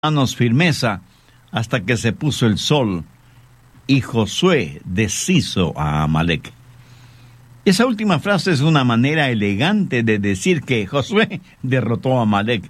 manos firmeza hasta que se puso el sol y Josué deshizo a Amalec. Esa última frase es una manera elegante de decir que Josué derrotó a Amalec.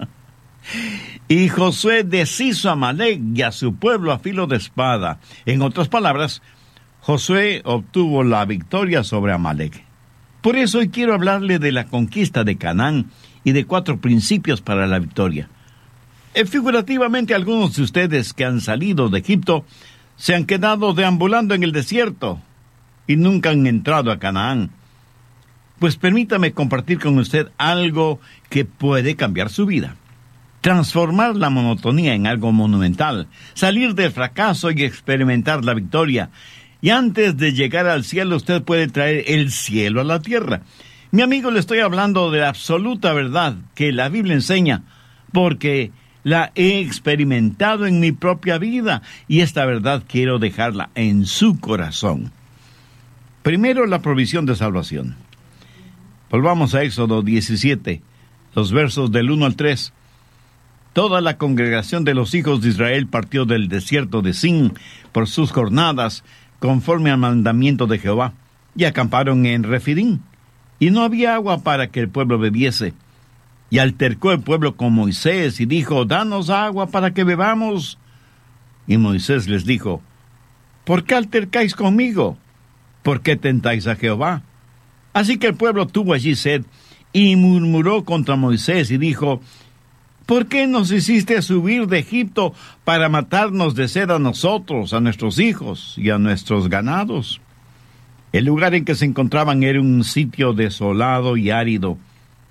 Y Josué deshizo a Amalec y a su pueblo a filo de espada. En otras palabras, Josué obtuvo la victoria sobre Amalec. Por eso hoy quiero hablarle de la conquista de Canaán y de 4 principios para la victoria. Figurativamente, algunos de ustedes que han salido de Egipto se han quedado deambulando en el desierto y nunca han entrado a Canaán. Pues permítame compartir con usted algo que puede cambiar su vida. Transformar la monotonía en algo monumental, salir del fracaso y experimentar la victoria. Y antes de llegar al cielo, usted puede traer el cielo a la tierra. Mi amigo, le estoy hablando de la absoluta verdad que la Biblia enseña, porque la he experimentado en mi propia vida, y esta verdad quiero dejarla en su corazón. Primero, la provisión de salvación. Volvamos a Éxodo 17, los versos del 1 al 3. Toda la congregación de los hijos de Israel partió del desierto de Sin por sus jornadas, conforme al mandamiento de Jehová, y acamparon en Refidín. Y no había agua para que el pueblo bebiese. Y altercó el pueblo con Moisés y dijo: «Danos agua para que bebamos». Y Moisés les dijo: «¿Por qué altercáis conmigo? ¿Por qué tentáis a Jehová?». Así que el pueblo tuvo allí sed, y murmuró contra Moisés y dijo: «¿Por qué nos hiciste subir de Egipto para matarnos de sed a nosotros, a nuestros hijos y a nuestros ganados?». El lugar en que se encontraban era un sitio desolado y árido.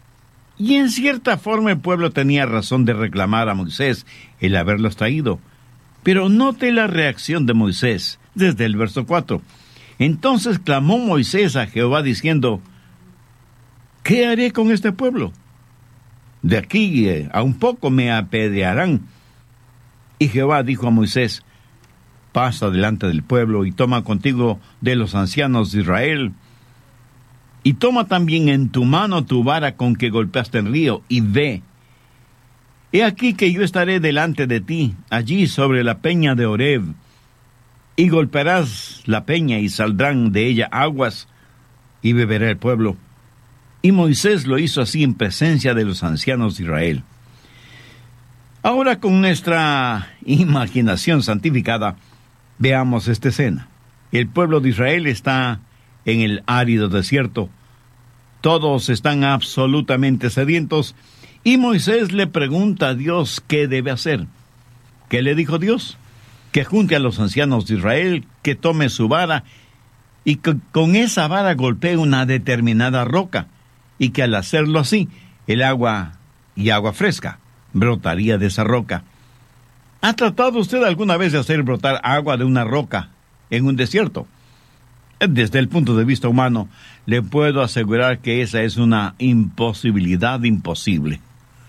Y en cierta forma el pueblo tenía razón de reclamar a Moisés el haberlos traído. Pero note la reacción de Moisés desde el verso 4. Entonces clamó Moisés a Jehová diciendo: «¿Qué haré con este pueblo? De aquí a un poco me apedrearán». Y Jehová dijo a Moisés: «Pasa delante del pueblo y toma contigo de los ancianos de Israel, y toma también en tu mano tu vara con que golpeaste el río, y ve. He aquí que yo estaré delante de ti, allí sobre la peña de Horeb, y golpearás la peña, y saldrán de ella aguas, y beberá el pueblo». Y Moisés lo hizo así en presencia de los ancianos de Israel. Ahora, con nuestra imaginación santificada, veamos esta escena. El pueblo de Israel está en el árido desierto. Todos están absolutamente sedientos, y Moisés le pregunta a Dios qué debe hacer. ¿Qué le dijo Dios? Que junte a los ancianos de Israel, que tome su vara, y que con esa vara golpee una determinada roca, y que al hacerlo así, el agua y agua fresca brotaría de esa roca. ¿Ha tratado usted alguna vez de hacer brotar agua de una roca en un desierto? Desde el punto de vista humano, le puedo asegurar que esa es una imposibilidad imposible.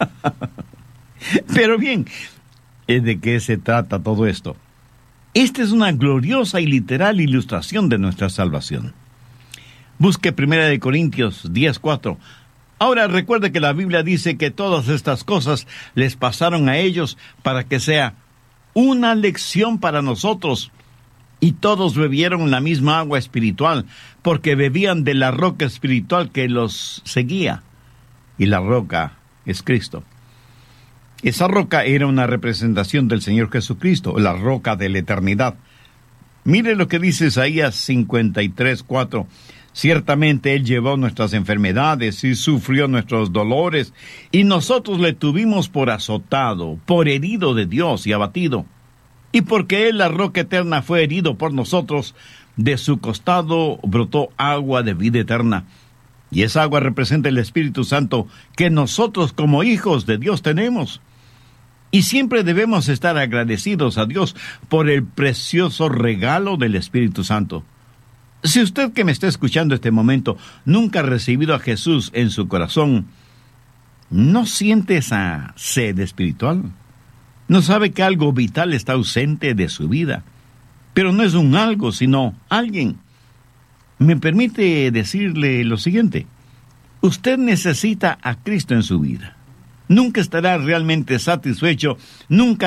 Pero bien, ¿de qué se trata todo esto? Esta es una gloriosa y literal ilustración de nuestra salvación. Busque 1 Corintios 10:4. Ahora recuerde que la Biblia dice que todas estas cosas les pasaron a ellos para que sea una lección para nosotros. Y todos bebieron la misma agua espiritual, porque bebían de la roca espiritual que los seguía. Y la roca es Cristo. Esa roca era una representación del Señor Jesucristo, la roca de la eternidad. Mire lo que dice Isaías 53:4. «Ciertamente Él llevó nuestras enfermedades y sufrió nuestros dolores, y nosotros le tuvimos por azotado, por herido de Dios y abatido. Y porque Él, la roca eterna, fue herido por nosotros, de su costado brotó agua de vida eterna». Y esa agua representa el Espíritu Santo que nosotros como hijos de Dios tenemos. Y siempre debemos estar agradecidos a Dios por el precioso regalo del Espíritu Santo. Si usted que me está escuchando este momento nunca ha recibido a Jesús en su corazón, ¿no siente esa sed espiritual? ¿No sabe que algo vital está ausente de su vida? Pero no es un algo, sino alguien. Me permite decirle lo siguiente: usted necesita a Cristo en su vida. Nunca estará realmente satisfecho, nunca